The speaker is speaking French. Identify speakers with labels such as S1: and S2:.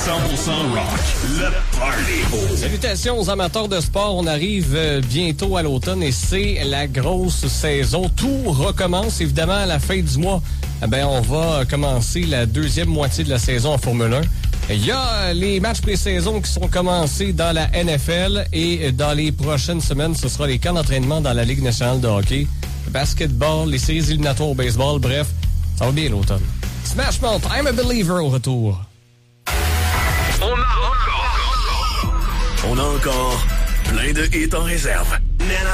S1: 100% rock, le party.
S2: Salutations aux amateurs de sport. On arrive bientôt à l'automne et c'est la grosse saison. Tout recommence évidemment à la fin du mois. On va commencer la deuxième moitié de la saison en Formule 1. Il y a les matchs pré-saison qui sont commencés dans la NFL et dans les prochaines semaines, ce sera les camps d'entraînement dans la Ligue nationale de hockey, le basketball, les séries éliminatoires au baseball. Bref, ça va bien l'automne. Smash Mouth, I'm a Believer au retour.
S1: On a encore plein de hits en réserve.